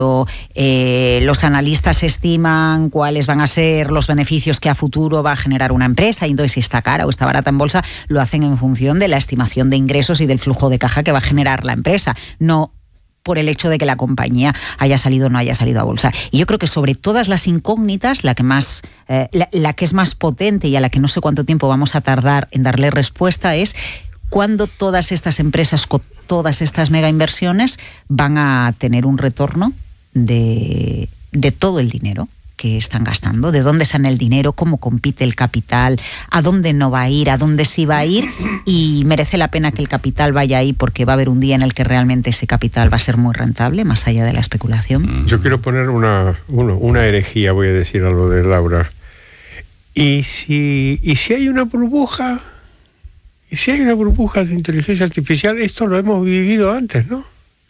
los analistas estiman cuáles van a ser los beneficios que a futuro va a generar una empresa, y entonces si está cara o está barata en bolsa, lo hacen en función de la estimación de ingresos y del flujo de caja que va a generar la empresa, no por el hecho de que la compañía haya salido o no haya salido a bolsa. Y yo creo que sobre todas las incógnitas, la que es más potente y a la que no sé cuánto tiempo vamos a tardar en darle respuesta es cuándo todas estas empresas con todas estas mega inversiones van a tener un retorno de todo el dinero que están gastando, de dónde sale el dinero, cómo compite el capital, a dónde no va a ir, a dónde sí va a ir, y merece la pena que el capital vaya ahí porque va a haber un día en el que realmente ese capital va a ser muy rentable, más allá de la especulación. Yo quiero poner una herejía, voy a decir algo de Laura. ¿Y si hay una burbuja? ¿Y si hay una burbuja de inteligencia artificial? Esto lo hemos vivido antes, ¿no?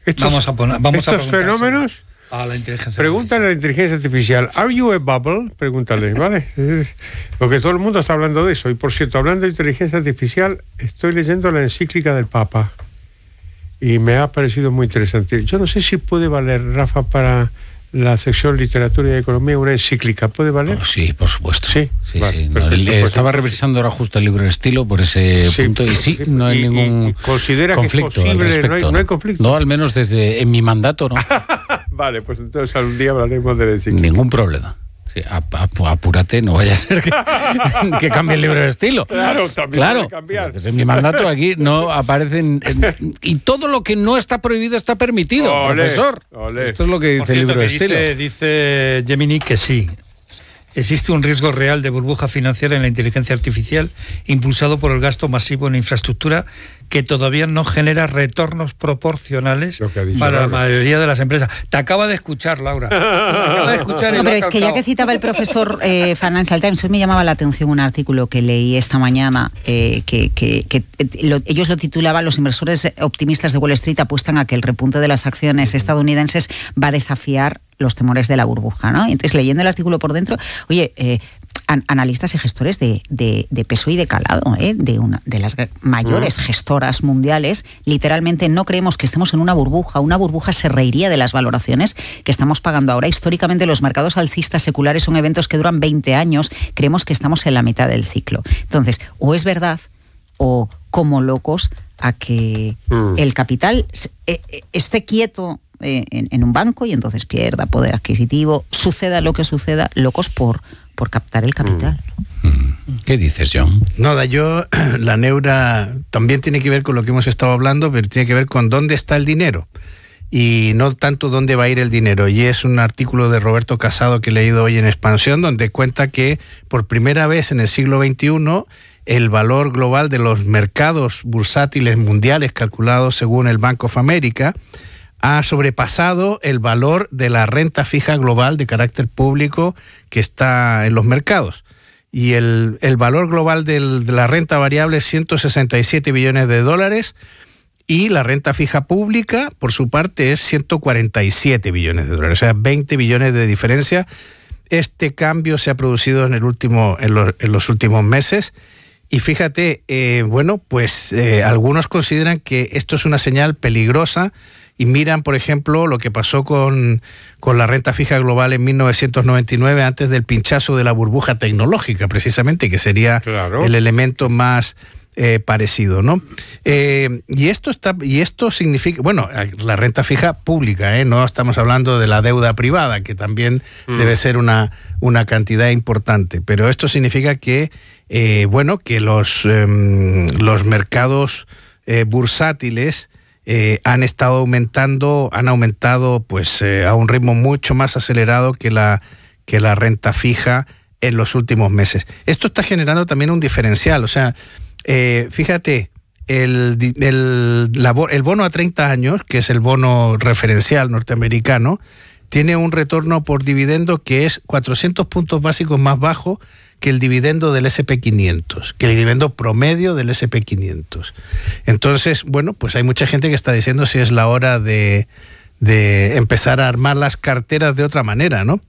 Estos fenómenos. A la inteligencia Pregúntale a la inteligencia artificial, ¿are you a bubble? Pregúntale, ¿vale? Porque todo el mundo está hablando de eso. Y por cierto, hablando de inteligencia artificial, estoy leyendo la encíclica del Papa y me ha parecido muy interesante. Yo no sé si puede valer, Rafa, para la sección Literatura y Economía, una encíclica. ¿Puede valer? Oh, sí, por supuesto. Sí, vale, sí. Perfecto, estaba revisando ahora justo el libro de estilo por ese punto y sí, no hay ningún conflicto al respecto. No hay conflicto. No, al menos en mi mandato, ¿no? Vale, pues entonces algún día hablaremos de la encíclica. Ningún problema. Sí, apúrate, no vaya a ser que cambie el libro de estilo. Claro, también puede cambiar. Porque en mi mandato aquí no aparecen... y todo lo que no está prohibido está permitido, profesor. Esto es lo que dice el libro de estilo. Dice Gemini que sí. Existe un riesgo real de burbuja financiera en la inteligencia artificial impulsado por el gasto masivo en infraestructura que todavía no genera retornos proporcionales para la mayoría de las empresas. Te acaba de escuchar, Laura. Te acaba de escuchar. No, pero es que ya que citaba el profesor Financial Times, hoy me llamaba la atención un artículo que leí esta mañana ellos lo titulaban: los inversores optimistas de Wall Street apuestan a que el repunte de las acciones estadounidenses va a desafiar los temores de la burbuja, ¿no? Entonces, leyendo el artículo por dentro, oye, analistas y gestores de peso y de calado, de las mayores gestoras mundiales, literalmente no creemos que estemos en una burbuja. Una burbuja se reiría de las valoraciones que estamos pagando ahora. Históricamente los mercados alcistas seculares son eventos que duran 20 años. Creemos que estamos en la mitad del ciclo. Entonces, o es verdad o como locos a que el capital esté quieto en un banco y entonces pierda poder adquisitivo, suceda lo que suceda, locos por captar el capital. ¿Qué dices, John? Nada, la neura también tiene que ver con lo que hemos estado hablando, pero tiene que ver con dónde está el dinero y no tanto dónde va a ir el dinero. Y es un artículo de Roberto Casado que he leído hoy en Expansión, donde cuenta que por primera vez en el siglo XXI el valor global de los mercados bursátiles mundiales calculados según el Bank of America ha sobrepasado el valor de la renta fija global de carácter público que está en los mercados. Y el valor global de la renta variable es 167 billones de dólares y la renta fija pública, por su parte, es 147 billones de dólares, o sea, 20 billones de diferencia. Este cambio se ha producido en los últimos meses. Y fíjate, algunos consideran que esto es una señal peligrosa y miran, por ejemplo, lo que pasó con la renta fija global en 1999, antes del pinchazo de la burbuja tecnológica, precisamente, que sería el elemento más parecido, ¿no? Y esto significa, la renta fija pública, no estamos hablando de la deuda privada, que también debe ser una cantidad importante, pero esto significa que que los mercados bursátiles han aumentado pues a un ritmo mucho más acelerado que la renta fija en los últimos meses. Esto está generando también un diferencial, o sea, fíjate, el bono a 30 años, que es el bono referencial norteamericano, tiene un retorno por dividendo que es 400 puntos básicos más bajo que el dividendo del S&P 500, que el dividendo promedio del S&P 500. Entonces, pues hay mucha gente que está diciendo si es la hora de empezar a armar las carteras de otra manera, ¿no?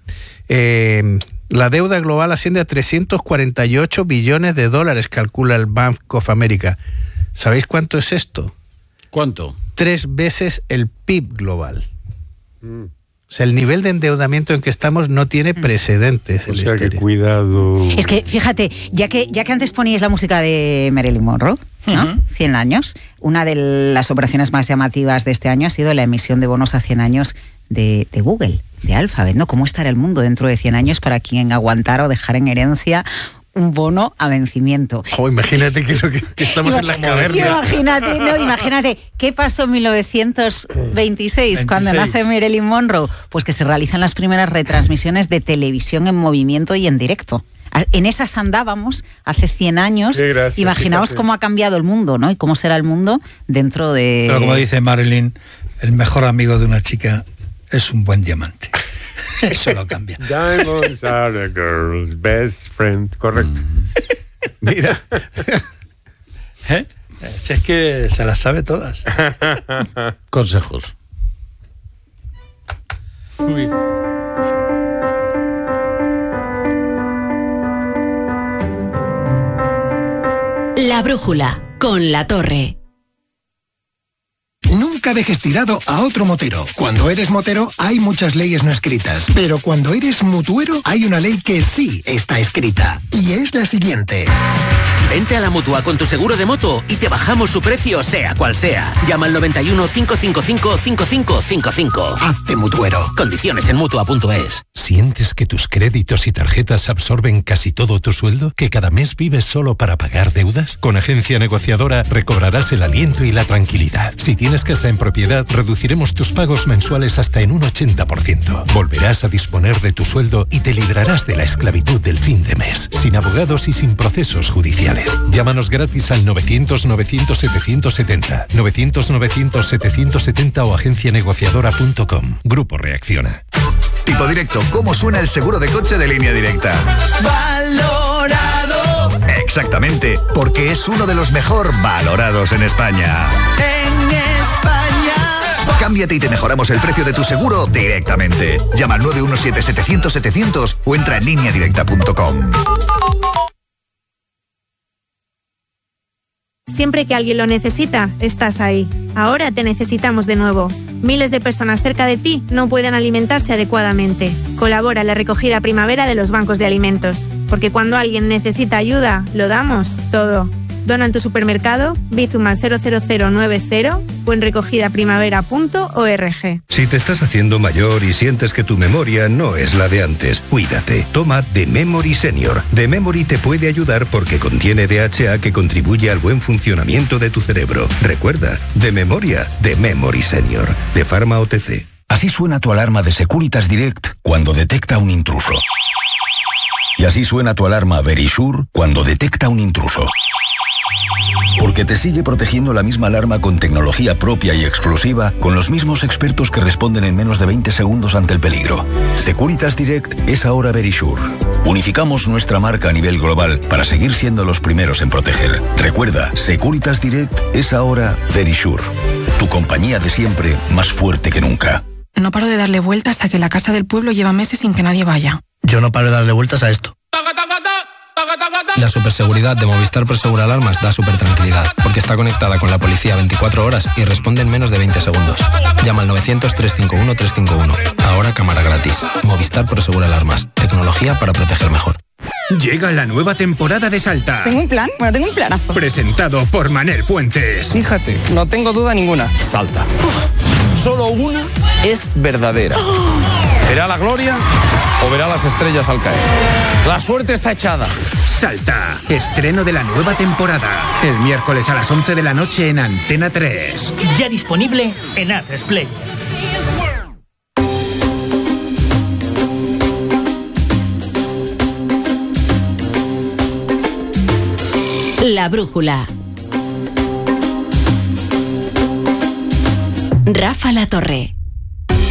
La deuda global asciende a 348 billones de dólares, calcula el Bank of America. ¿Sabéis cuánto es esto? ¿Cuánto? 3 veces el PIB global. O O sea, el nivel de endeudamiento en que estamos no tiene precedentes en la historia. Que cuidado. Es que, fíjate, ya que antes poníais la música de Marilyn Monroe, ¿no? 100 años, una de las operaciones más llamativas de este año ha sido la emisión de bonos a 100 años de Google, de Alphabet, ¿no? ¿Cómo estará el mundo dentro de 100 años para quien aguantara o dejara en herencia un bono a vencimiento? Imagínate que estamos en las cavernas. Imagínate, ¿qué pasó en 1926 cuando nace Marilyn Monroe? Pues que se realizan las primeras retransmisiones de televisión en movimiento y en directo. En esas andábamos hace 100 años. Sí, gracias, imaginaos cómo ha cambiado el mundo, ¿no? Y cómo será el mundo dentro de... Pero como dice Marilyn, el mejor amigo de una chica es un buen diamante. Eso lo cambia. Diamonds are a girl's best friend. Correcto. Mira. Si es que se las sabe todas. Consejos. Uy. La brújula, con La Torre. Nunca dejes tirado a otro motero. Cuando eres motero hay muchas leyes no escritas, pero cuando eres mutuero hay una ley que sí está escrita, y es la siguiente. Vente a la Mutua con tu seguro de moto y te bajamos su precio sea cual sea. Llama al 91 555 5555. Hazte mutuero. Condiciones en Mutua.es. ¿Sientes que tus créditos y tarjetas absorben casi todo tu sueldo? ¿Que cada mes vives solo para pagar deudas? Con Agencia Negociadora recobrarás el aliento y la tranquilidad. Si tienes casa en propiedad, reduciremos tus pagos mensuales hasta en un 80%. Volverás a disponer de tu sueldo y te librarás de la esclavitud del fin de mes, sin abogados y sin procesos judiciales. Llámanos gratis al 900-900-770, 900-900-770 o agencianegociadora.com. Grupo Reacciona. Tipo Directo, ¿cómo suena el seguro de coche de Línea Directa? ¡Valorado! Exactamente, porque es uno de los mejor valorados en España. ¡En España! Cámbiate y te mejoramos el precio de tu seguro directamente. Llama al 917-700-700 o entra en lineadirecta.com. Siempre que alguien lo necesita, estás ahí. Ahora te necesitamos de nuevo. Miles de personas cerca de ti no pueden alimentarse adecuadamente. Colabora en la recogida primavera de los bancos de alimentos. Porque cuando alguien necesita ayuda, lo damos todo. Dona en tu supermercado, Bizum al 00090 o en recogidaprimavera.org. Si te estás haciendo mayor y sientes que tu memoria no es la de antes, cuídate. Toma The Memory Senior. The Memory te puede ayudar porque contiene DHA que contribuye al buen funcionamiento de tu cerebro. Recuerda, de memoria, The Memory Senior, de Pharma OTC. Así suena tu alarma de Securitas Direct cuando detecta un intruso. Y así suena tu alarma Verisure cuando detecta un intruso. Porque te sigue protegiendo la misma alarma con tecnología propia y exclusiva, con los mismos expertos que responden en menos de 20 segundos ante el peligro. Securitas Direct es ahora Verisure. Unificamos nuestra marca a nivel global para seguir siendo los primeros en proteger. Recuerda, Securitas Direct es ahora Verisure. Tu compañía de siempre, más fuerte que nunca. No paro de darle vueltas a que la casa del pueblo lleva meses sin que nadie vaya. Yo no paro de darle vueltas a esto. La superseguridad de Movistar Prosegur Alarmas da supertranquilidad, porque está conectada con la policía 24 horas y responde en menos de 20 segundos. Llama al 900-351-351. Ahora cámara gratis. Movistar Prosegur Alarmas. Tecnología para proteger mejor. Llega la nueva temporada de Salta. ¿Tengo un plan? Bueno, tengo un planazo. Presentado por Manel Fuentes. Fíjate, no tengo duda ninguna. Salta. Solo una es verdadera. ¿Verá la gloria o verá las estrellas al caer? La suerte está echada. Salta. Estreno de la nueva temporada. El miércoles a las 11 de la noche en Antena 3. Ya disponible en A3 Player. La brújula. Rafa La Torre.